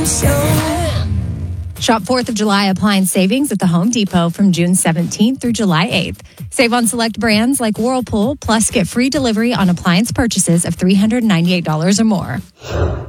Shop 4th of July appliance savings at the Home Depot from June 17th through July 8th. Save on select brands like Whirlpool, plus get free delivery on appliance purchases of $398 or more.